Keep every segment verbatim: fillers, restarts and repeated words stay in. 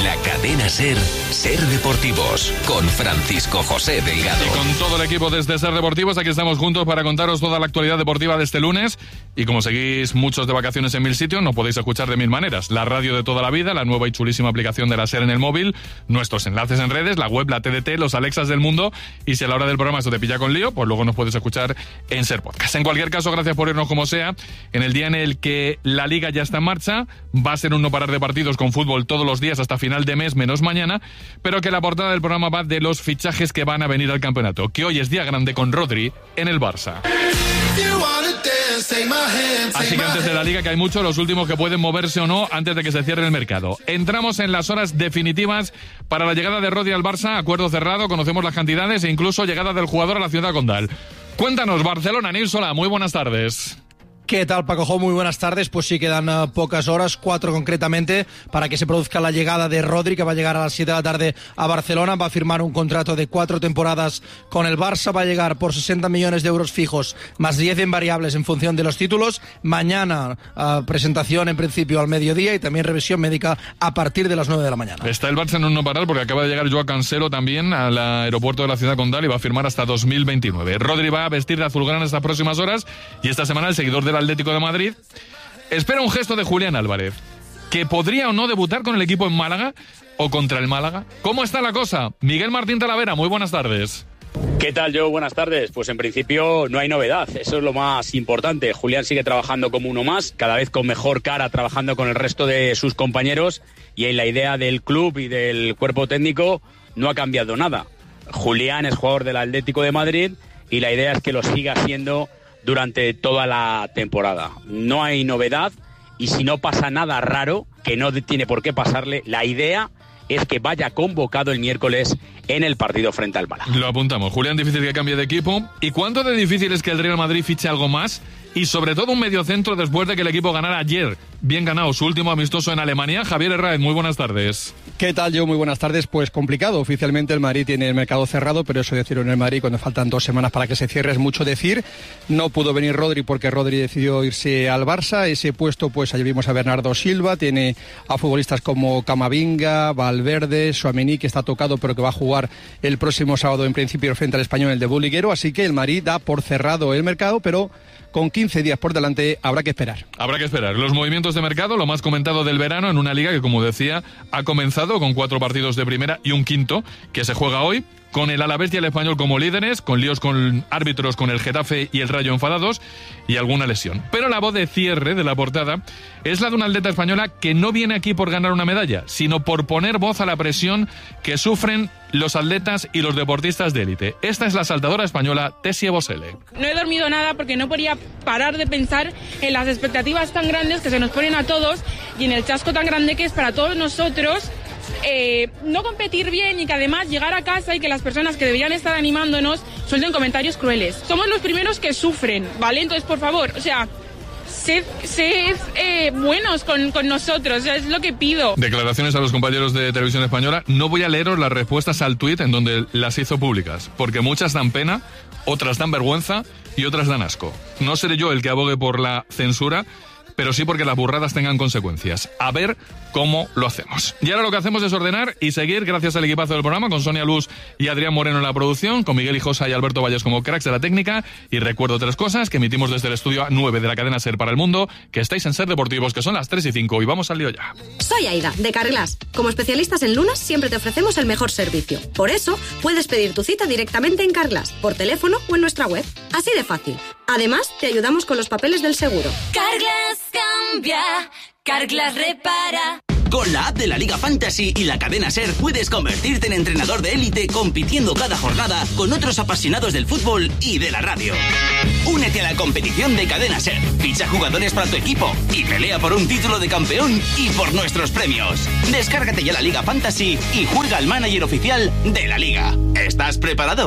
la Cadena SER, Ser Deportivos, con Francisco José Delgado. Y con todo el equipo desde Ser Deportivos, aquí estamos juntos para contaros toda la actualidad deportiva de este lunes. Y como seguís muchos de vacaciones en mil sitios, nos podéis escuchar de mil maneras. La radio de toda la vida, la nueva y chulísima aplicación de la SER en el móvil, nuestros enlaces en redes, la web, la T D T, los Alexas del mundo. Y si a la hora del programa eso te pilla con lío, pues luego nos puedes escuchar en SER Podcast. En cualquier caso, gracias por irnos como sea. En el día en el que la Liga ya está en marcha, va a ser un no parar de partidos con fútbol todos los días hasta final de mes, menos mañana, pero que la portada del programa va de los fichajes que van a venir al campeonato, que hoy es día grande con Rodri en el Barça. Así que antes de la Liga, que hay muchos, los últimos que pueden moverse o no antes de que se cierre el mercado. Entramos en las horas definitivas para la llegada de Rodri al Barça, acuerdo cerrado, conocemos las cantidades e incluso llegada del jugador a la ciudad condal. Cuéntanos, Barcelona, Nil Solà, muy buenas tardes. ¿Qué tal, Paco Jo? Muy buenas tardes. Pues sí, quedan uh, pocas horas, cuatro concretamente, para que se produzca la llegada de Rodri, que va a llegar a las siete de la tarde a Barcelona. Va a firmar un contrato de cuatro temporadas con el Barça. Va a llegar por sesenta millones de euros fijos, más diez en variables en función de los títulos. Mañana, uh, presentación en principio al mediodía y también revisión médica a partir de las nueve de la mañana. Está el Barça en un no parar porque acaba de llegar Joao Cancelo también al aeropuerto de la ciudad condal y va a firmar hasta dos mil veintinueve. Rodri va a vestir de azulgrana estas próximas horas y esta semana el seguidor de Atlético de Madrid espera un gesto de Julián Álvarez, que podría o no debutar con el equipo en Málaga o contra el Málaga. ¿Cómo está la cosa? Miguel Martín Talavera, muy buenas tardes. ¿Qué tal, Joe? Buenas tardes. Pues en principio no hay novedad, eso es lo más importante. Julián sigue trabajando como uno más, cada vez con mejor cara, trabajando con el resto de sus compañeros, y en la idea del club y del cuerpo técnico no ha cambiado nada. Julián es jugador del Atlético de Madrid y la idea es que lo siga haciendo durante toda la temporada. No hay novedad y si no pasa nada raro, que no tiene por qué pasarle, la idea es que vaya convocado el miércoles en el partido frente al Málaga. Lo apuntamos. Julián, difícil que cambie de equipo. ¿Y cuánto de difícil es que el Real Madrid fiche algo más? Y sobre todo un mediocentro después de que el equipo ganara ayer, bien ganado, su último amistoso en Alemania. Javier Herráez, muy buenas tardes. ¿Qué tal, yo? Muy buenas tardes. Pues complicado. Oficialmente el Madrid tiene el mercado cerrado, pero eso decirlo en el Madrid cuando faltan dos semanas para que se cierre es mucho decir. No pudo venir Rodri porque Rodri decidió irse al Barça. Ese puesto, pues allí vimos a Bernardo Silva, tiene a futbolistas como Camavinga, Valverde, Tchouaméni, que está tocado pero que va a jugar el próximo sábado en principio frente al Español en el debut liguero. Así que el Madrid da por cerrado el mercado, pero con quince días por delante habrá que esperar. Habrá que esperar. Los movimientos de mercado, lo más comentado del verano en una liga que, como decía, ha comenzado con cuatro partidos de primera y un quinto que se juega hoy, con el Alavés y el Español como líderes, con líos con árbitros, con el Getafe y el Rayo enfadados y alguna lesión. Pero la voz de cierre de la portada es la de una atleta española que no viene aquí por ganar una medalla, sino por poner voz a la presión que sufren los atletas y los deportistas de élite. Esta es la saltadora española Tessie Bosele. No he dormido nada porque no podía parar de pensar en las expectativas tan grandes que se nos ponen a todos y en el chasco tan grande que es para todos nosotros eh, no competir bien y que además llegar a casa y que las personas que deberían estar animándonos suelten comentarios crueles. Somos los primeros que sufren, ¿vale? Entonces, por favor, o sea, sed, sed eh, buenos con, con nosotros, o sea, es lo que pido. Declaraciones a los compañeros de Televisión Española. No voy a leeros las respuestas al tuit en donde las hizo públicas, porque muchas dan pena, otras dan vergüenza y otras dan asco. No seré yo el que abogue por la censura, pero sí porque las burradas tengan consecuencias. A ver cómo lo hacemos. Y ahora lo que hacemos es ordenar y seguir, gracias al equipazo del programa, con Sonia Luz y Adrián Moreno en la producción, con Miguel Hijosa y Alberto Valles como cracks de la técnica. Y recuerdo tres cosas que emitimos desde el estudio nueve de la cadena SER para el mundo, que estáis en SER Deportivos, que son las tres y cinco, y vamos al lío ya. Soy Aida, de Carglass. Como especialistas en lunas, siempre te ofrecemos el mejor servicio. Por eso, puedes pedir tu cita directamente en Carglass, por teléfono o en nuestra web. Así de fácil. Además, te ayudamos con los papeles del seguro. Carglass cambia, Carglass repara. Con la app de la Liga Fantasy y la cadena SER puedes convertirte en entrenador de élite compitiendo cada jornada con otros apasionados del fútbol y de la radio. Únete a la competición de cadena SER, ficha jugadores para tu equipo y pelea por un título de campeón y por nuestros premios. Descárgate ya la Liga Fantasy y juega al manager oficial de la Liga. ¿Estás preparado?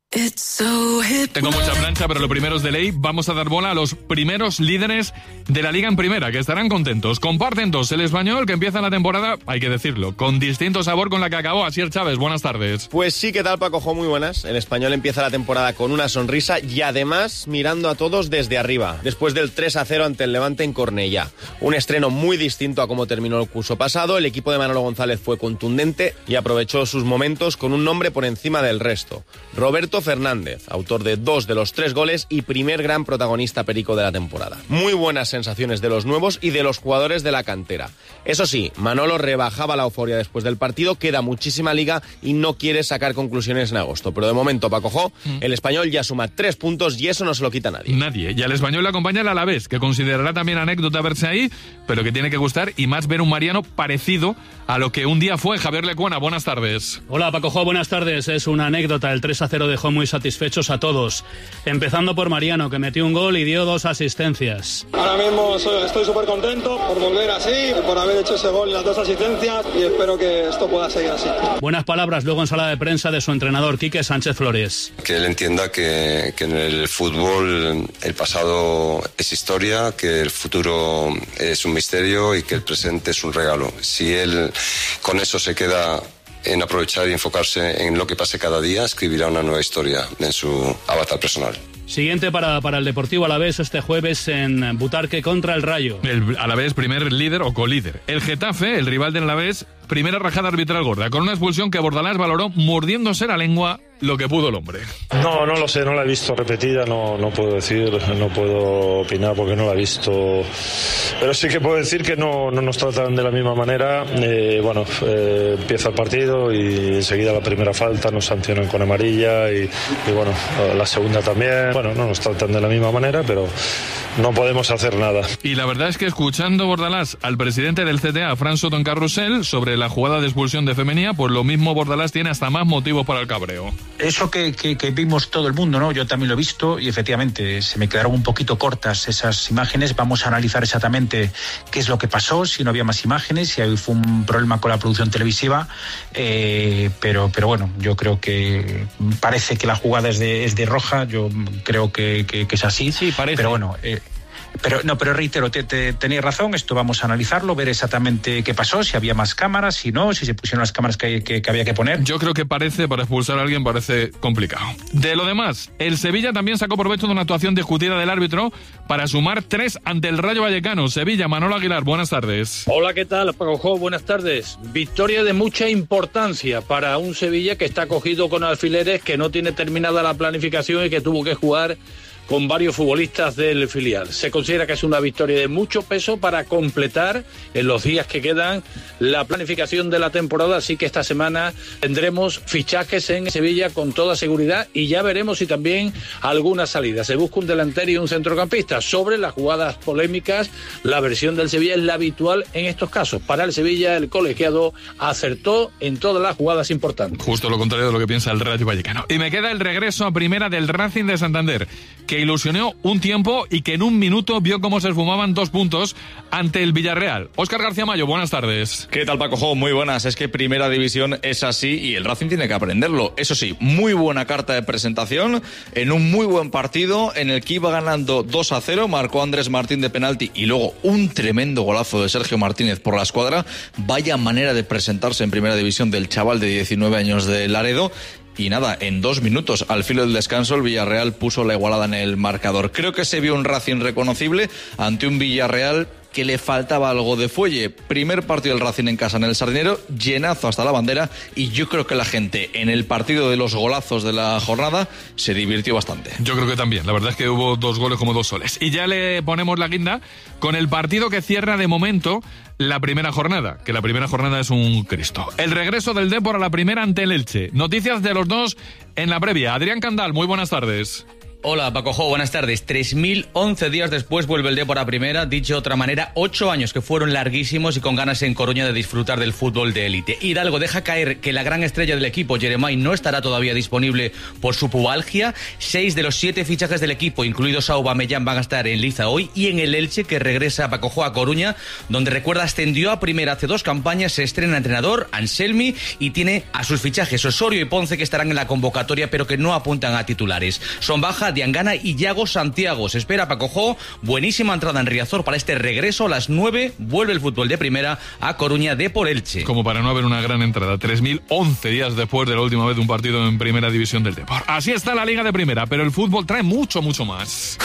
Tengo mucha plancha, pero lo primero es de ley. Vamos a dar bola a los primeros líderes de la Liga en Primera, que estarán contentos. Comparten dos el Español, que empieza la temporada, hay que decirlo, con distinto sabor con la que acabó. Asier Chávez, buenas tardes. Pues sí, ¿qué tal, Paco? Muy buenas. El Español empieza la temporada con una sonrisa y además mirando a todos desde arriba, después del tres a cero ante el Levante en Cornellá. Un estreno muy distinto a cómo terminó el curso pasado. El equipo de Manolo González fue contundente y aprovechó sus momentos con un nombre por encima del resto. Roberto Fernández, autor de dos de los tres goles y primer gran protagonista perico de la temporada. Muy buenas sensaciones de los nuevos y de los jugadores de la cantera. Eso sí, Manolo rebajaba la euforia después del partido, queda muchísima liga y no quiere sacar conclusiones en agosto. Pero de momento, Paco Jo, mm. el Español ya suma tres puntos y eso no se lo quita nadie. Nadie. Y al Español le acompaña el Alavés, que considerará también anécdota verse ahí, pero que tiene que gustar y más ver un Mariano parecido a lo que un día fue. Javier Lecuona, buenas tardes. Hola, Paco Jo, buenas tardes. Es una anécdota. El tres a cero dejó muy satisfechos a todos. Empezando por Mariano, que metió un gol y dio dos asistencias. Ahora mismo soy, estoy súper contento por volver así, por haber hecho ese gol y las dos asistencias, y espero que esto pueda seguir así. Buenas palabras luego en sala de prensa de su entrenador, Quique Sánchez Flores. Que él entienda que, que en el fútbol el pasado es historia, que el futuro es un misterio y que el presente es un regalo. Si él con eso se queda en aprovechar y enfocarse en lo que pase cada día, escribirá una nueva historia en su avatar personal. Siguiente para, para el Deportivo Alavés este jueves en Butarque contra el Rayo. El Alavés primer líder o colíder. El Getafe, el rival del Alavés, primera rajada arbitral gorda, con una expulsión que Bordalás valoró mordiéndose la lengua lo que pudo el hombre. No, no lo sé, no la he visto repetida, no, no puedo decir, no puedo opinar porque no la he visto. Pero sí que puedo decir que no, no nos tratan de la misma manera. Eh, bueno, eh, empieza el partido y enseguida la primera falta nos sancionan con amarilla y, y bueno, la segunda también. Bueno, no nos tratan de la misma manera, pero no podemos hacer nada. Y la verdad es que escuchando Bordalás al presidente del C T A, Fran Soto en Carrusel, sobre la jugada de expulsión de Femenía, pues lo mismo Bordalás tiene hasta más motivos para el cabreo. Eso que, que, que vimos todo el mundo, ¿no? Yo también lo he visto y efectivamente se me quedaron un poquito cortas esas imágenes. Vamos a analizar exactamente qué es lo que pasó, si no había más imágenes, si fue un problema con la producción televisiva, eh, pero, pero bueno, yo creo que parece que la jugada es de, es de roja, yo creo que, que, que es así, sí, parece. Pero bueno... Eh, Pero no, pero reitero, te, te, tenéis razón, esto vamos a analizarlo, ver exactamente qué pasó, si había más cámaras, si no, si se pusieron las cámaras que, que, que había que poner. Yo creo que parece, para expulsar a alguien parece complicado. De lo demás, el Sevilla también sacó provecho de una actuación discutida del árbitro para sumar tres ante el Rayo Vallecano. Sevilla, Manolo Aguilar, buenas tardes. Hola, ¿qué tal, Paco Jo? Buenas tardes. Victoria de mucha importancia para un Sevilla que está cogido con alfileres, que no tiene terminada la planificación y que tuvo que jugar con varios futbolistas del filial. Se considera que es una victoria de mucho peso para completar en los días que quedan la planificación de la temporada, así que esta semana tendremos fichajes en Sevilla con toda seguridad y ya veremos si también alguna salida. Se busca un delantero y un centrocampista. Sobre las jugadas polémicas, la versión del Sevilla es la habitual en estos casos. Para el Sevilla, el colegiado acertó en todas las jugadas importantes. Justo lo contrario de lo que piensa el Rayo Vallecano. Y me queda el regreso a primera del Racing de Santander, que ilusionó un tiempo y que en un minuto vio cómo se esfumaban dos puntos ante el Villarreal. Óscar García Mayo, buenas tardes. ¿Qué tal, Paco Jo? Muy buenas. Es que Primera División es así y el Racing tiene que aprenderlo. Eso sí, muy buena carta de presentación en un muy buen partido en el que iba ganando dos a cero, marcó Andrés Martín de penalti y luego un tremendo golazo de Sergio Martínez por la escuadra. Vaya manera de presentarse en Primera División del chaval de diecinueve años de Laredo. Y nada, en dos minutos, al filo del descanso, el Villarreal puso la igualada en el marcador. Creo que se vio un Racing reconocible ante un Villarreal que le faltaba algo de fuelle. Primer partido del Racing en casa en el Sardinero, llenazo hasta la bandera, y yo creo que la gente en el partido de los golazos de la jornada se divirtió bastante. Yo creo que también, la verdad es que hubo dos goles como dos soles. Y ya le ponemos la guinda con el partido que cierra de momento la primera jornada, que la primera jornada es un Cristo. El regreso del Depor a la primera ante el Elche. Noticias de los dos en la previa. Adrián Candal, muy buenas tardes. Hola, Pacojo, buenas tardes. tres mil once días después vuelve el Depor a primera, dicho de otra manera, ocho años que fueron larguísimos y con ganas en Coruña de disfrutar del fútbol de élite. Hidalgo deja caer que la gran estrella del equipo, Jeremai, no estará todavía disponible por su pubalgia. Seis de los siete fichajes del equipo, incluidos Aubameyang, van a estar en liza hoy, y en el Elche, que regresa a Pacojo a Coruña, donde recuerda ascendió a primera hace dos campañas, se estrena entrenador, Anselmi, y tiene a sus fichajes Osorio y Ponce, que estarán en la convocatoria pero que no apuntan a titulares. Son baja Diangana y Yago Santiago. Se espera Pacojo buenísima entrada en Riazor para este regreso. A las nueve vuelve el fútbol de primera a Coruña Depor Elche. Como para no haber una gran entrada, tres mil once días después de la última vez de un partido en primera división del Depor. Así está la liga de primera, pero el fútbol trae mucho, mucho más.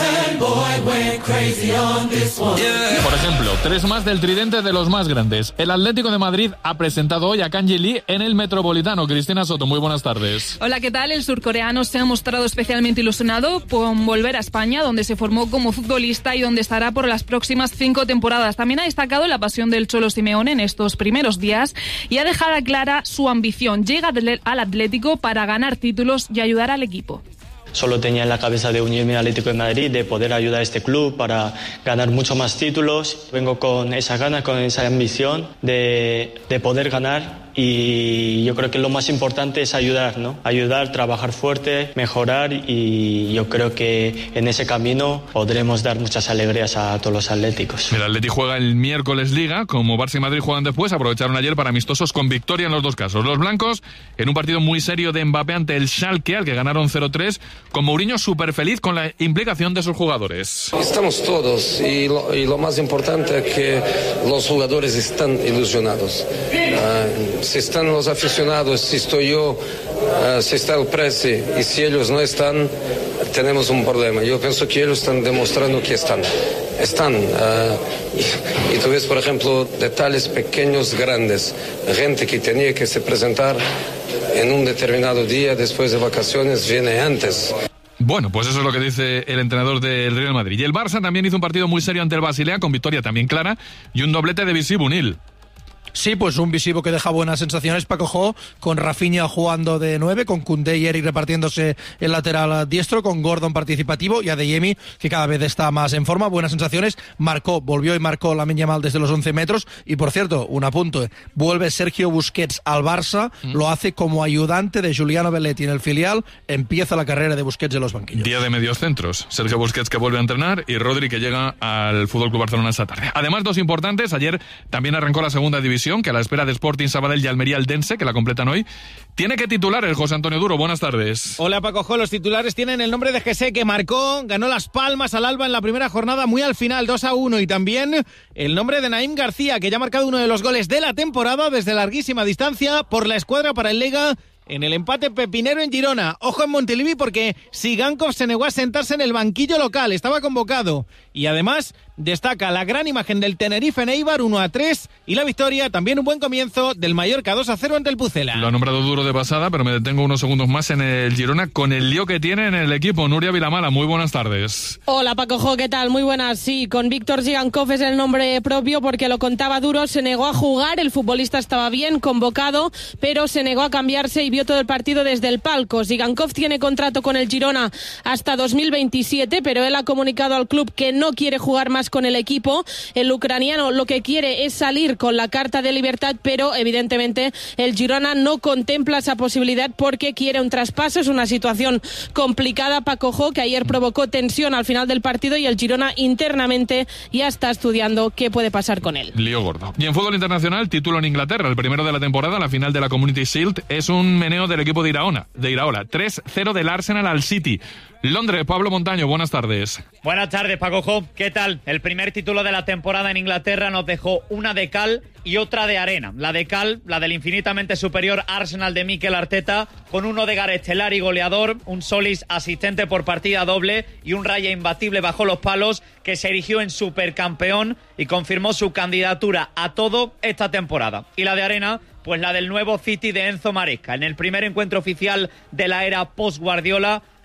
Por ejemplo, tres más del tridente de los más grandes. El Atlético de Madrid ha presentado hoy a Kanji Lee en el Metropolitano. Cristina Soto, muy buenas tardes. Hola, ¿qué tal? El surcoreano se ha mostrado especialmente ilusionado con volver a España, donde se formó como futbolista y donde estará por las próximas cinco temporadas. También ha destacado la pasión del Cholo Simeone en estos primeros días y ha dejado clara su ambición. Llega al Atlético para ganar títulos y ayudar al equipo. Solo tenía en la cabeza de unirme al Atlético de Madrid, de poder ayudar a este club para ganar muchos más títulos. Vengo con esa ganas, con esa ambición de, de poder ganar, y yo creo que lo más importante es ayudar, ¿no? Ayudar, trabajar fuerte, mejorar, y yo creo que en ese camino podremos dar muchas alegrías a todos los atléticos. El Atleti juega el miércoles Liga, como Barça y Madrid juegan después, aprovecharon ayer para amistosos con victoria en los dos casos. Los blancos en un partido muy serio de Mbappé ante el Schalke, al que ganaron cero tres, con Mourinho súper feliz con la implicación de sus jugadores. Estamos todos, y lo, y lo más importante es que los jugadores están ilusionados. Uh, si están los aficionados, si estoy yo, uh, si está el presi, y si ellos no están, tenemos un problema. Yo pienso que ellos están demostrando que están. Están. Uh, y, y tú ves, por ejemplo, detalles pequeños, grandes. Gente que tenía que se presentar en un determinado día después de vacaciones viene antes. Bueno, pues eso es lo que dice el entrenador del Real Madrid. Y el Barça también hizo un partido muy serio ante el Basilea, con victoria también clara y un doblete de Visivo Unil. Sí, pues un Visivo que deja buenas sensaciones, Paco, con Rafinha jugando de nueve, con Koundé y Eric repartiéndose el lateral diestro, con Gordon participativo y Adeyemi, que cada vez está más en forma. Buenas sensaciones, marcó, volvió y marcó Lamine Yamal desde los once metros. Y por cierto, un apunto, vuelve Sergio Busquets al Barça, mm. lo hace como ayudante de Giuliano Belletti en el filial. Empieza la carrera de Busquets en los banquillos. Día de medios centros, Sergio Busquets que vuelve a entrenar y Rodri que llega al F C Barcelona esta tarde. Además, dos importantes, ayer también arrancó la segunda división, que a la espera de Sporting Sabadell y Almería Eldense, que la completan hoy, tiene que titular el José Antonio Duro. Buenas tardes. Hola, Paco. Los titulares tienen el nombre de Jesse, que marcó, ganó Las Palmas al Alba en la primera jornada, muy al final, dos a uno, y también el nombre de Naim García, que ya ha marcado uno de los goles de la temporada desde larguísima distancia por la escuadra para el Lega en el empate pepinero en Girona. Ojo en Montilivi, porque Sigankov se negó a sentarse en el banquillo local, estaba convocado. Y además destaca la gran imagen del Tenerife en Eibar, uno a tres, y la victoria, también un buen comienzo del Mallorca, dos a cero ante el Pucela. Lo ha nombrado Duro de pasada, pero me detengo unos segundos más en el Girona con el lío que tiene en el equipo. Nuria Vilamala, muy buenas tardes. Hola, Paco, ¿qué tal? Muy buenas. Sí, con Víctor Sigankov es el nombre propio, porque lo contaba Duro, se negó a jugar, el futbolista estaba bien convocado, pero se negó a cambiarse y vio todo el partido desde el palco. Sigankov tiene contrato con el Girona hasta dos mil veintisiete, pero él ha comunicado al club que no quiere jugar más con el equipo. El ucraniano lo que quiere es salir con la carta de libertad, pero evidentemente el Girona no contempla esa posibilidad porque quiere un traspaso. Es una situación complicada, Paco, que ayer provocó tensión al final del partido, y el Girona internamente ya está estudiando qué puede pasar con él. Lío gordo. Y en fútbol internacional, título en Inglaterra, el primero de la temporada, la final de la Community Shield, es un meneo del equipo de Iraola, de Iraola. tres cero del Arsenal al City. Londres, Pablo Montaño, buenas tardes. Buenas tardes, Paco. ¿Qué tal? El primer título de la temporada en Inglaterra nos dejó una de cal y otra de arena. La de cal, la del infinitamente superior Arsenal de Mikel Arteta, con un Odegaard estelar y goleador, un Solis asistente por partida doble y un Raya imbatible bajo los palos, que se erigió en supercampeón y confirmó su candidatura a todo esta temporada. Y la de arena, pues la del nuevo City de Enzo Maresca. En el primer encuentro oficial de la era post-Guardiola,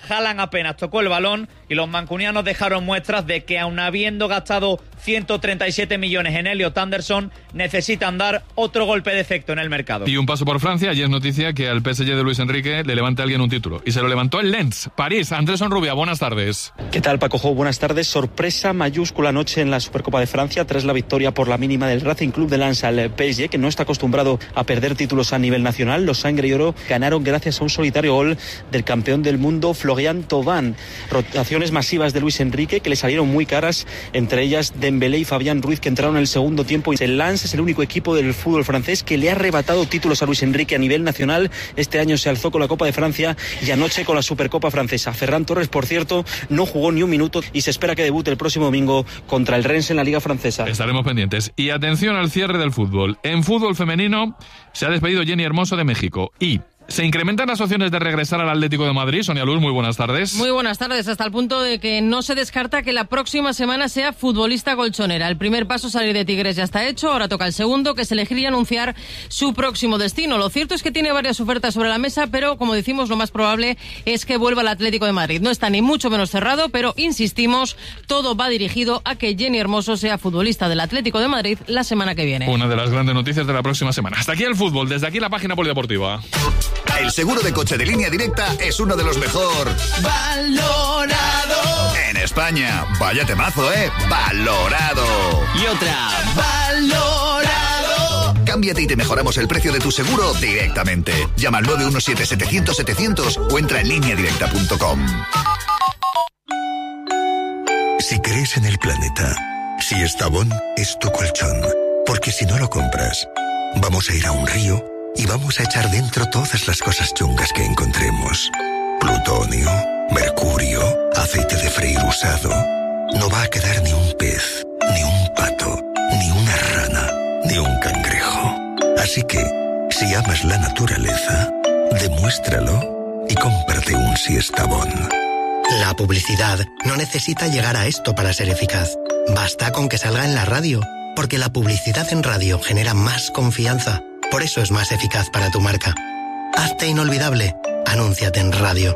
Haaland apenas tocó el balón y los mancunianos dejaron muestras de que, aun habiendo gastado ciento treinta y siete millones en Elliot Anderson, necesitan dar otro golpe de efecto en el mercado. Y un paso por Francia. Ayer es noticia que al P S G de Luis Enrique le levante a alguien un título. Y se lo levantó el Lens. París, Andrés Onrubia, buenas tardes. ¿Qué tal, Paco Jo? Buenas tardes. Sorpresa mayúscula anoche en la Supercopa de Francia tras la victoria por la mínima del Racing Club de Lens al P S G, que no está acostumbrado a perder títulos a nivel nacional. Los sangre y oro ganaron gracias a un solitario gol del campeón del mundo, Florian Thauvin. Rotaciones masivas de Luis Enrique que le salieron muy caras, entre ellas Dembélé y Fabián Ruiz, que entraron en el segundo tiempo. El Lens es el único equipo del fútbol francés que le ha arrebatado títulos a Luis Enrique a nivel nacional. Este año se alzó con la Copa de Francia y anoche con la Supercopa francesa. Ferran Torres, por cierto, no jugó ni un minuto y se espera que debute el próximo domingo contra el Rennes en la Liga Francesa. Estaremos pendientes. Y atención al cierre del fútbol. En fútbol femenino se ha despedido Jenny Hermoso de México y ¿se incrementan las opciones de regresar al Atlético de Madrid? Sonia Luz, muy buenas tardes. Muy buenas tardes, hasta el punto de que no se descarta que la próxima semana sea futbolista colchonera. El primer paso, salir de Tigres, ya está hecho, ahora toca el segundo, que es elegir y anunciar su próximo destino. Lo cierto es que tiene varias ofertas sobre la mesa, pero como decimos, lo más probable es que vuelva al Atlético de Madrid. No está ni mucho menos cerrado, pero insistimos, todo va dirigido a que Jenny Hermoso sea futbolista del Atlético de Madrid la semana que viene. Una de las grandes noticias de la próxima semana. Hasta aquí el fútbol, desde aquí la página polideportiva. El seguro de coche de Línea Directa es uno de los mejor valorado en España. Vaya temazo, ¿eh? Valorado. Y otra. Valorado. Cámbiate y te mejoramos el precio de tu seguro directamente. Llama al nueve uno siete, setecientos, setecientos o entra en línea directa punto com. Si crees en el planeta, si Estavón es tu colchón, porque si no lo compras, vamos a ir a un río y vamos a echar dentro todas las cosas chungas que encontremos. Plutonio, mercurio, aceite de freír usado. No va a quedar ni un pez, ni un pato, ni una rana, ni un cangrejo. Así que, si amas la naturaleza, demuéstralo y cómprate un Siestabón. La publicidad no necesita llegar a esto para ser eficaz. Basta con que salga en la radio, porque la publicidad en radio genera más confianza. Por eso es más eficaz para tu marca. Hazte inolvidable. Anúnciate en radio.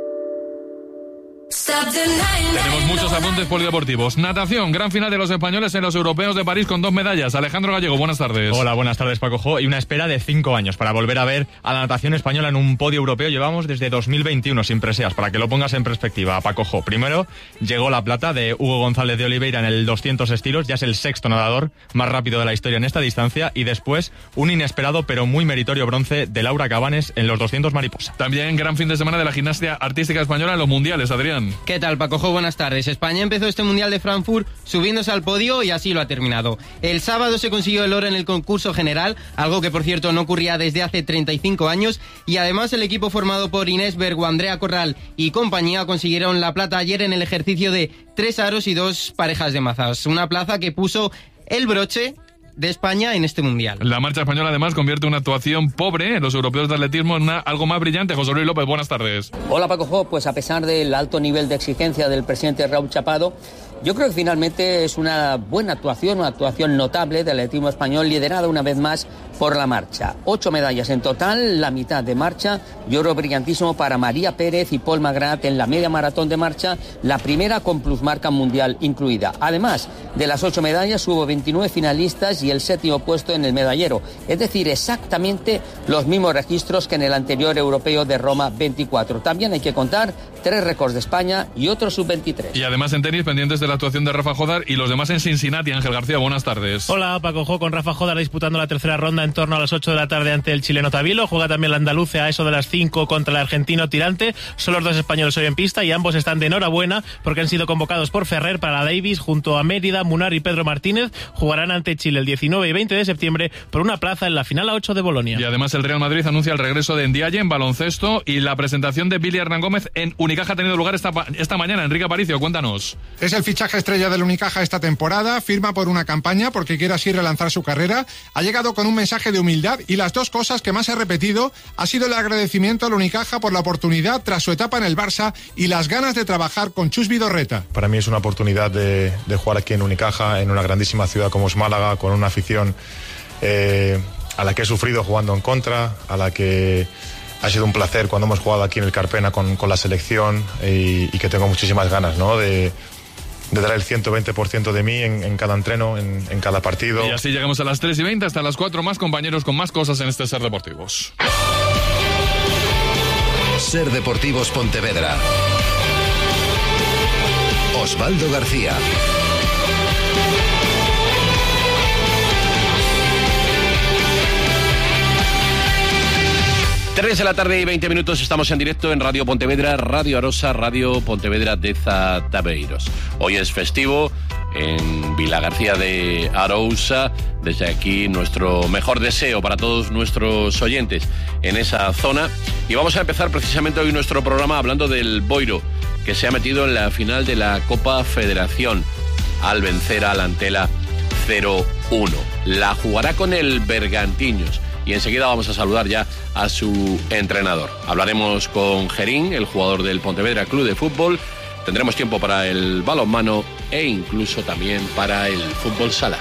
Tenemos muchos apuntes polideportivos. Natación, gran final de los españoles en los europeos de París con dos medallas. Alejandro Gallego, buenas tardes. Hola, buenas tardes, Paco Jo. Y una espera de cinco años para volver a ver a la natación española en un podio europeo. Llevamos desde dos mil veintiuno sin preseas, para que lo pongas en perspectiva, Paco Jo. Primero llegó la plata de Hugo González de Oliveira en el doscientos estilos. Ya es el sexto nadador más rápido de la historia en esta distancia. Y después un inesperado pero muy meritorio bronce de Laura Cabanes en los doscientos mariposa. También gran fin de semana de la gimnasia artística española en los mundiales, Adrián. ¿Qué tal, Paco Jo? Buenas tardes. España empezó este Mundial de Frankfurt subiéndose al podio y así lo ha terminado. El sábado se consiguió el oro en el concurso general, algo que por cierto no ocurría desde hace treinta y cinco años, y además el equipo formado por Inés Bergo, Andrea Corral y compañía consiguieron la plata ayer en el ejercicio de tres aros y dos parejas de mazas, una plaza que puso el broche de España en este mundial. La marcha española además convierte una actuación pobre en los europeos de atletismo en una algo más brillante. José Luis López, buenas tardes. Hola, Paco Jo. Pues a pesar del alto nivel de exigencia del presidente Raúl Chapado, yo creo que finalmente es una buena actuación, una actuación notable del atletismo español, liderada una vez más por la marcha. Ocho medallas en total, la mitad de marcha, y oro brillantísimo para María Pérez y Paul Magrat en la media maratón de marcha, la primera con plusmarca mundial incluida. Además de las ocho medallas, hubo veintinueve finalistas y el séptimo puesto en el medallero, es decir, exactamente los mismos registros que en el anterior europeo de Roma veinticuatro. También hay que contar tres récords de España y otro sub veintitrés. Y además en tenis, pendientes de la actuación de Rafa Jodar y los demás en Cincinnati. Ángel García, buenas tardes. Hola, Paco Jo, con Rafa Jodar disputando la tercera ronda en torno a las ocho de la tarde ante el chileno Tabilo. Juega también la andaluce a eso de las cinco contra el argentino Tirante. Son los dos españoles hoy en pista y ambos están de enhorabuena porque han sido convocados por Ferrer para la Davis junto a Mérida, Munar y Pedro Martínez. Jugarán ante Chile el diecinueve y veinte de septiembre por una plaza en la final a ocho de Bolonia. Y además el Real Madrid anuncia el regreso de Ndiaye en baloncesto y la presentación de Billy Hernán Gómez en Unicaja ha tenido lugar esta, esta mañana. Enrique Aparicio, cuéntanos. Es el fichaje estrella del Unicaja esta temporada, firma por una campaña porque quiere así relanzar su carrera. Ha llegado con un mensaje de humildad y las dos cosas que más he repetido ha sido el agradecimiento al Unicaja por la oportunidad tras su etapa en el Barça y las ganas de trabajar con Chus Vidorreta. Para mí es una oportunidad de, de jugar aquí en Unicaja, en una grandísima ciudad como es Málaga, con una afición eh, a la que he sufrido jugando en contra, a la que ha sido un placer cuando hemos jugado aquí en el Carpena con, con la selección y, y que tengo muchísimas ganas, ¿no? de, de dar el ciento veinte por ciento de mí en, en cada entreno, en, en cada partido. Y así llegamos a las tres y veinte hasta las cuatro, más compañeros con más cosas en este Ser Deportivos. Ser Deportivos Pontevedra. Osvaldo García. tres de la tarde y veinte minutos, estamos en directo en Radio Pontevedra, Radio Arosa, Radio Pontevedra de Tabeiros. Hoy es festivo en Vilagarcía de Arousa. Desde aquí nuestro mejor deseo para todos nuestros oyentes en esa zona. Y vamos a empezar precisamente hoy nuestro programa hablando del Boiro, que se ha metido en la final de la Copa Federación al vencer a la Antela cero uno. La jugará con el Bergantiños. Y enseguida vamos a saludar ya a su entrenador. Hablaremos con Gerín, el jugador del Pontevedra Club de Fútbol. Tendremos tiempo para el balonmano e incluso también para el fútbol sala.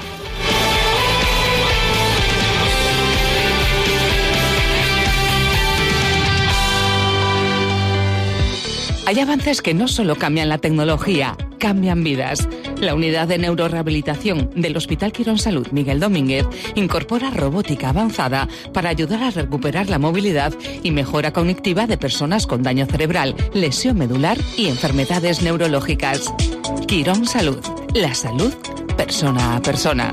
Hay avances que no solo cambian la tecnología, cambian vidas. La unidad de neurorehabilitación del Hospital Quirón Salud Miguel Domínguez incorpora robótica avanzada para ayudar a recuperar la movilidad y mejora cognitiva de personas con daño cerebral, lesión medular y enfermedades neurológicas. Quirón Salud, la salud persona a persona.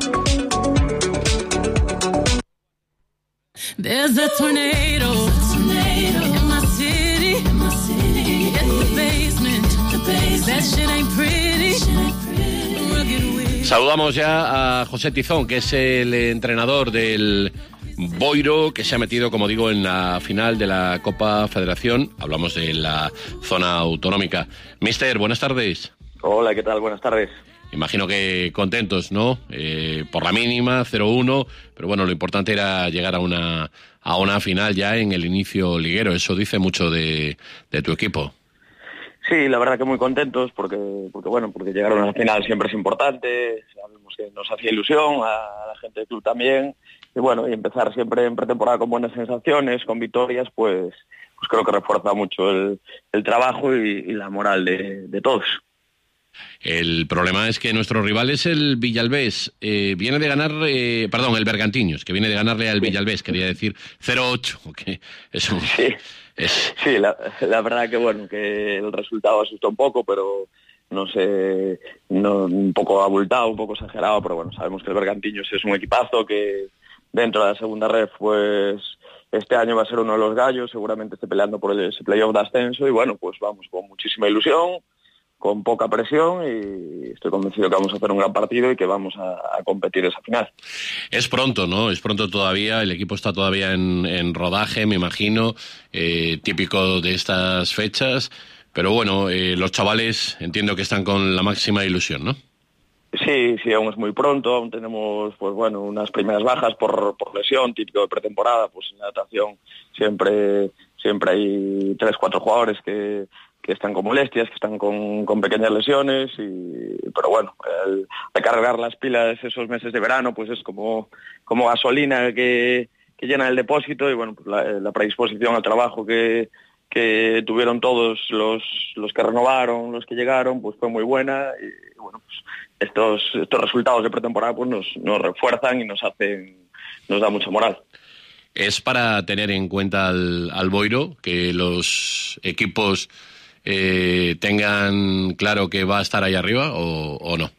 There's a tornado, tornado in my city, in my city. It's the basement, the basement. That shit ain't pretty. Saludamos ya a José Tizón, que es el entrenador del Boiro, que se ha metido, como digo, en la final de la Copa Federación. Hablamos de la zona autonómica. Mister, buenas tardes. Hola, ¿qué tal? Buenas tardes. Imagino que contentos, ¿no? Eh, por la mínima, cero uno, pero bueno, lo importante era llegar a una a una final ya en el inicio liguero. Eso dice mucho de, de tu equipo. Sí, la verdad que muy contentos porque, porque bueno, porque llegar a una final siempre es importante, sabemos que nos hacía ilusión, a la gente del club también, y bueno, y empezar siempre en pretemporada con buenas sensaciones, con victorias, pues, pues creo que refuerza mucho el, el trabajo y, y la moral de, de todos. El problema es que nuestro rival es el Villalbés, eh, viene de ganar, eh, perdón, el Bergantiños, que viene de ganarle al Villalbés, quería decir cero ocho, que es un... Sí. Es... Sí, la, la verdad que bueno, que el resultado asustó un poco, pero no sé, no, un poco abultado, un poco exagerado, pero bueno, sabemos que el Bergantiños es un equipazo que dentro de la segunda red, pues este año va a ser uno de los gallos, seguramente esté peleando por el, ese playoff de ascenso y bueno, pues vamos con muchísima ilusión, con poca presión y estoy convencido que vamos a hacer un gran partido y que vamos a, a competir esa final. Es pronto, ¿no? Es pronto todavía, el equipo está todavía en, en rodaje, me imagino, eh, típico de estas fechas, pero bueno, eh, los chavales entiendo que están con la máxima ilusión, ¿no? Sí, sí, aún es muy pronto, aún tenemos pues bueno unas primeras bajas por, por lesión, típico de pretemporada, pues en la natación siempre, siempre hay tres, cuatro jugadores que que están con molestias, que están con, con pequeñas lesiones, y pero bueno, el recargar las pilas esos meses de verano, pues es como, como gasolina que, que llena el depósito, y bueno, pues la, la predisposición al trabajo que, que tuvieron todos los, los que renovaron, los que llegaron, pues fue muy buena, y bueno, pues estos, estos resultados de pretemporada pues nos, nos refuerzan y nos hacen, nos da mucha moral. Es para tener en cuenta al, al Boiro, que los equipos Eh, tengan claro que va a estar ahí arriba o, o no.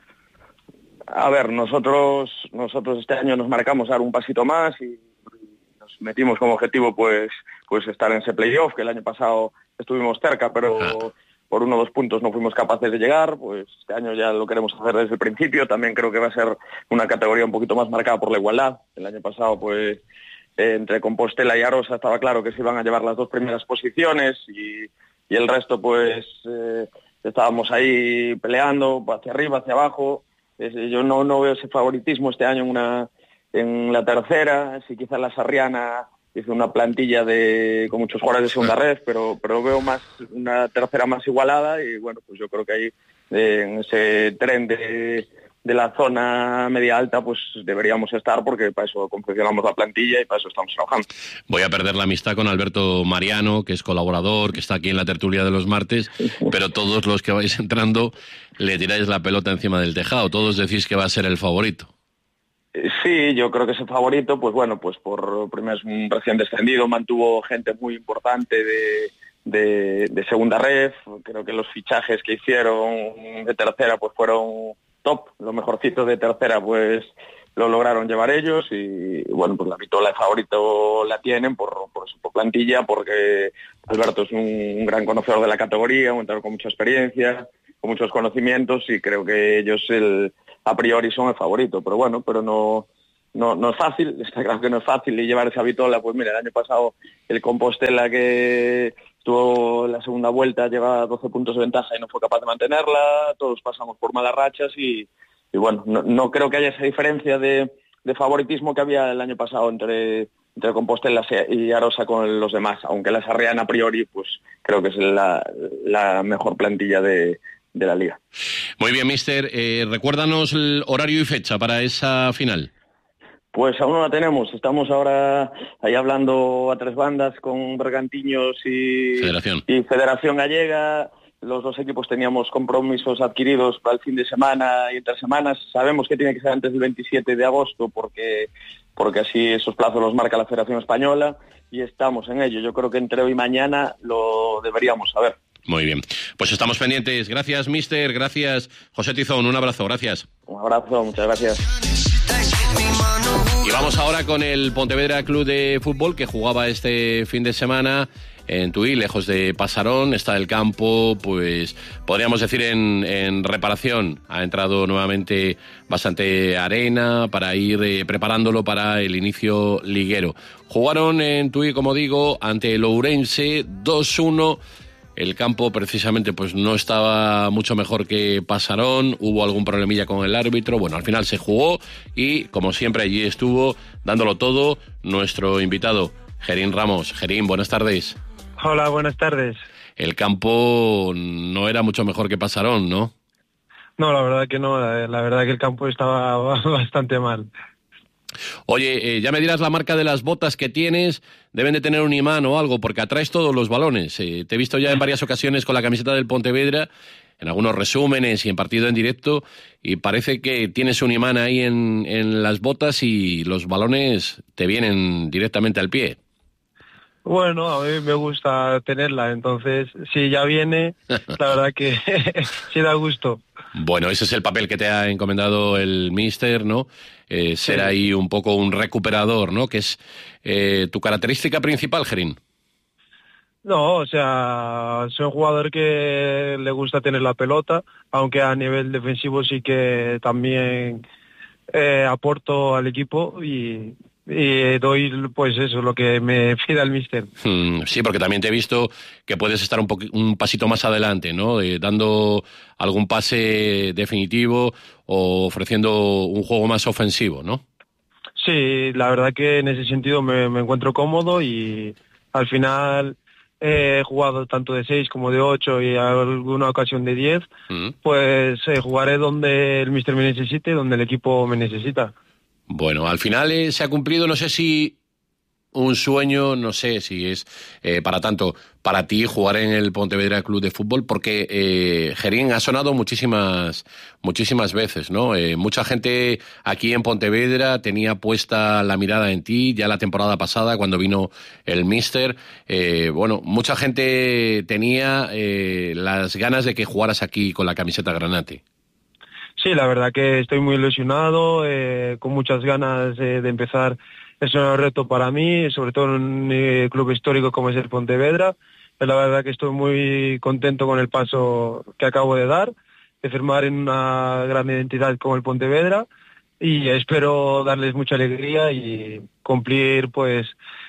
A ver, nosotros nosotros este año nos marcamos dar un pasito más y, y nos metimos como objetivo pues pues estar en ese playoff, que el año pasado estuvimos cerca, pero ah. por uno o dos puntos no fuimos capaces de llegar. Pues este año ya lo queremos hacer desde el principio. También creo que va a ser una categoría un poquito más marcada por la igualdad. El año pasado pues eh, entre Compostela y Arosa estaba claro que se iban a llevar las dos primeras posiciones y y el resto pues eh, estábamos ahí peleando hacia arriba, hacia abajo. Es, yo no, no veo ese favoritismo este año en una en la tercera, si quizás la Sarriana hizo una plantilla de con muchos jugadores de segunda red, pero pero veo más una tercera más igualada y bueno, pues yo creo que ahí eh, en ese tren de, de la zona media alta, pues deberíamos estar, porque para eso confeccionamos la plantilla y para eso estamos trabajando. Voy a perder la amistad con Alberto Mariano, que es colaborador, que está aquí en la tertulia de los martes, pero todos los que vais entrando le tiráis la pelota encima del tejado, todos decís que va a ser el favorito. Sí, yo creo que ese favorito, pues bueno, pues por primero es un recién descendido, mantuvo gente muy importante de, de, de segunda ref, creo que los fichajes que hicieron de tercera pues fueron top, lo mejorcito de tercera pues lo lograron llevar ellos y bueno, pues la vitola de favorito la tienen por, por su plantilla, porque Alberto es un, un gran conocedor de la categoría, un entrenador con mucha experiencia, con muchos conocimientos y creo que ellos el a priori son el favorito, pero bueno, pero no, no, no es fácil, está claro que no es fácil y llevar esa vitola, pues mira, el año pasado el Compostela que tuvo en la segunda vuelta lleva doce puntos de ventaja y no fue capaz de mantenerla, todos pasamos por malas rachas y, y bueno, no, no creo que haya esa diferencia de, de favoritismo que había el año pasado entre, entre Compostela y Arosa con los demás, aunque la Sarrián a priori pues creo que es la, la mejor plantilla de de la liga. Muy bien, mister. Eh, recuérdanos el horario y fecha para esa final. Pues aún no la tenemos. Estamos ahora ahí hablando a tres bandas con Bergantiños y Federación, y Federación Gallega. Los dos equipos teníamos compromisos adquiridos para el fin de semana y entre semanas. Sabemos que tiene que ser antes del veintisiete de agosto porque, porque así esos plazos los marca la Federación Española y estamos en ello. Yo creo que entre hoy y mañana lo deberíamos saber. Muy bien. Pues estamos pendientes. Gracias, mister. Gracias, José Tizón. Un abrazo. Gracias. Un abrazo. Muchas gracias. Y vamos ahora con el Pontevedra Club de Fútbol, que jugaba este fin de semana en Tuí, lejos de Pasarón. Está el campo, pues podríamos decir en, en reparación. Ha entrado nuevamente bastante arena para ir eh, preparándolo para el inicio liguero. Jugaron en Tuí, como digo, ante el Ourense dos uno. El campo precisamente pues no estaba mucho mejor que Pasarón, hubo algún problemilla con el árbitro, bueno, al final se jugó y como siempre allí estuvo dándolo todo nuestro invitado, Gerín Ramos. Gerín, buenas tardes. Hola, buenas tardes. El campo no era mucho mejor que Pasarón, ¿no? No, la verdad que no, la, la verdad que el campo estaba bastante mal. Oye, eh, ya me dirás la marca de las botas que tienes, deben de tener un imán o algo, porque atraes todos los balones. Eh, te he visto ya en varias ocasiones con la camiseta del Pontevedra, en algunos resúmenes y en partido en directo, y parece que tienes un imán ahí en, en las botas y los balones te vienen directamente al pie. Bueno, a mí me gusta tenerla, entonces si ya viene, la verdad que sí da gusto. Bueno, ese es el papel que te ha encomendado el míster, ¿no? Eh, ser sí. ahí un poco un recuperador, ¿no? Que es eh, tu característica principal, Gerín. No, o sea, soy un jugador que le gusta tener la pelota, aunque a nivel defensivo sí que también eh, aporto al equipo y... y doy, pues eso, lo que me pida el míster. Hmm, sí, porque también te he visto que puedes estar un, poqu- un pasito más adelante, ¿no? Eh, dando algún pase definitivo o ofreciendo un juego más ofensivo, ¿no? Sí, la verdad que en ese sentido me, me encuentro cómodo y al final he jugado tanto de seis como de ocho y alguna ocasión de diez, hmm. pues eh, jugaré donde el míster me necesite, donde el equipo me necesita. Bueno, al final eh, se ha cumplido, no sé si un sueño, no sé si es eh, para tanto para ti jugar en el Pontevedra Club de Fútbol, porque eh, Gerín ha sonado muchísimas muchísimas veces, ¿no? Eh, mucha gente aquí en Pontevedra tenía puesta la mirada en ti, ya la temporada pasada cuando vino el míster. Eh, bueno, mucha gente tenía eh, las ganas de que jugaras aquí con la camiseta granate. Sí, la verdad que estoy muy ilusionado, eh, con muchas ganas eh, de empezar. Es un reto para mí, sobre todo en un eh, club histórico como es el Pontevedra. La verdad que estoy muy contento con el paso que acabo de dar, de firmar en una gran identidad como el Pontevedra y espero darles mucha alegría y cumplir pues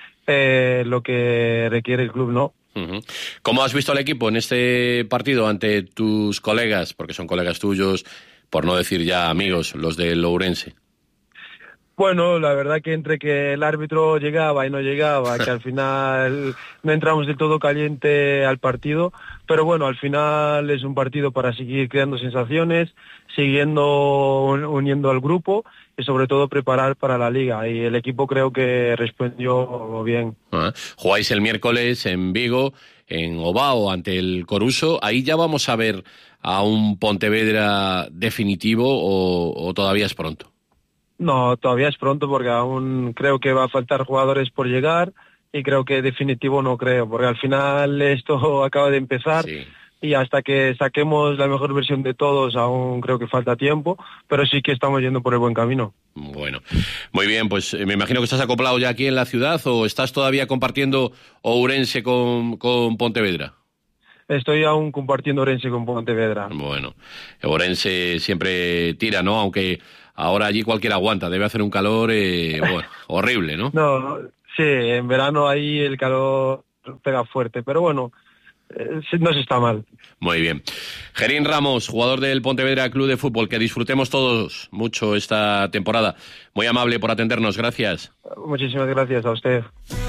eh, lo que requiere el club, ¿no? Uh-huh. ¿Cómo has visto al equipo en este partido ante tus colegas, porque son colegas tuyos, por no decir ya amigos, los del Ourense? Bueno, la verdad que entre que el árbitro llegaba y no llegaba, que al final no entramos del todo caliente al partido, pero bueno, al final es un partido para seguir creando sensaciones, siguiendo uniendo al grupo y sobre todo preparar para la liga, y el equipo creo que respondió bien. Ah, jugáis el miércoles en Vigo, en Ovao, ante el Coruso. Ahí ya vamos a ver a un Pontevedra definitivo o, o todavía es pronto. No, todavía es pronto porque aún creo que va a faltar jugadores por llegar y creo que definitivo no creo, porque al final esto acaba de empezar sí. Y hasta que saquemos la mejor versión de todos aún creo que falta tiempo, pero sí que estamos yendo por el buen camino. Bueno, muy bien, pues me imagino que estás acoplado ya aquí en la ciudad o estás todavía compartiendo Ourense con, con Pontevedra. Estoy aún compartiendo Ourense con Pontevedra. Bueno, Ourense siempre tira, ¿no? Aunque ahora allí cualquiera aguanta, debe hacer un calor eh, bueno, horrible, ¿no? No, sí, en verano ahí el calor pega fuerte, pero bueno, eh, no se está mal. Muy bien. Gerín Ramos, jugador del Pontevedra Club de Fútbol, que disfrutemos todos mucho esta temporada. Muy amable por atendernos, gracias. Muchísimas gracias a usted.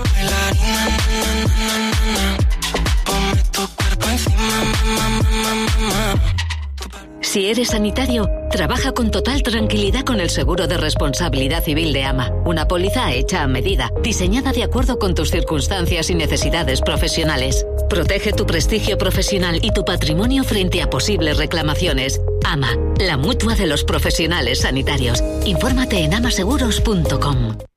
Si eres sanitario, trabaja con total tranquilidad con el seguro de responsabilidad civil de AMA. Una póliza hecha a medida, diseñada de acuerdo con tus circunstancias y necesidades profesionales. Protege tu prestigio profesional y tu patrimonio frente a posibles reclamaciones. AMA, la mutua de los profesionales sanitarios. Infórmate en amaseguros punto com.